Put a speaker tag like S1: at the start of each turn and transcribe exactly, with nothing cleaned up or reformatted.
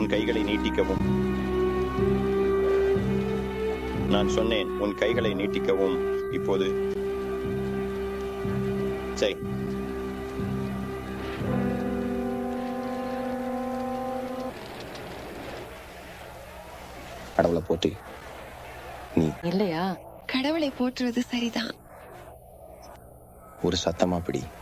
S1: உன் கைகளை நீட்டிக்கவும். நான் சொன்னேன் உன் கைகளை நீட்டிக்கவும். இப்போது செய். கடவுளை போட்டு நீ
S2: இல்லையா?
S3: கடவுளை போற்றுவது சரிதான்.
S1: ஒரு சத்தமா பிடி.